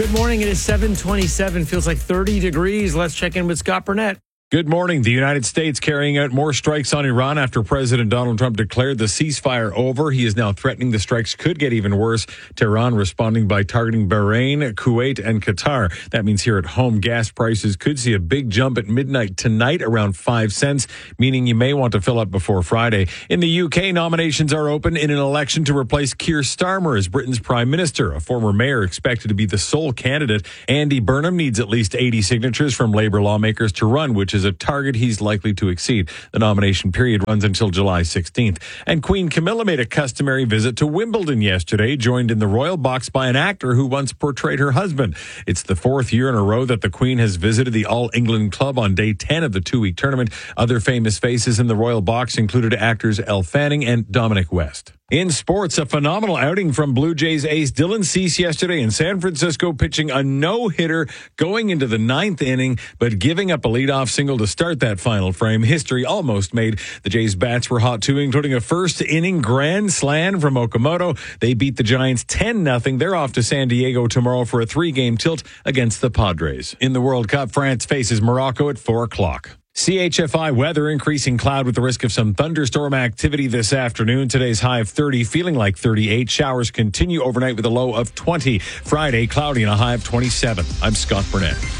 Good morning. It is 7:27. Feels like 30 degrees. Let's check in with Scott Burnett. Good morning. The United States carrying out more strikes on Iran after President Donald Trump declared the ceasefire over. He is now threatening the strikes could get even worse. Tehran responding by targeting Bahrain, Kuwait, and Qatar. That means here at home, gas prices could see a big jump at midnight tonight, around 5 cents, meaning you may want to fill up before Friday. In the UK, nominations are open in an election to replace Keir Starmer as Britain's Prime Minister. A former mayor expected to be the sole candidate. Andy Burnham needs at least 80 signatures from Labour lawmakers to run, which is a target he's likely to exceed. The nomination period runs until July 16th. And Queen Camilla made a customary visit to Wimbledon yesterday, joined in the royal box by an actor who once portrayed her husband. It's the fourth year in a row that the Queen has visited the All England Club on day 10 of the two-week tournament. Other famous faces in the royal box included actors Elle Fanning and Dominic West. In sports, a phenomenal outing from Blue Jays ace Dylan Cease yesterday in San Francisco, pitching a no-hitter going into the ninth inning, but giving up a leadoff single to start that final frame. History almost made. The Jays' bats were hot too, including a first-inning grand slam from Okamoto. They beat the Giants 10-0. They're off to San Diego tomorrow for a 3-game tilt against the Padres. In the World Cup, France faces Morocco at 4 o'clock. CHFI weather, increasing cloud with the risk of some thunderstorm activity this afternoon. Today's high of 30, feeling like 38. Showers continue overnight with a low of 20. Friday, cloudy and a high of 27. I'm Scott Burnett.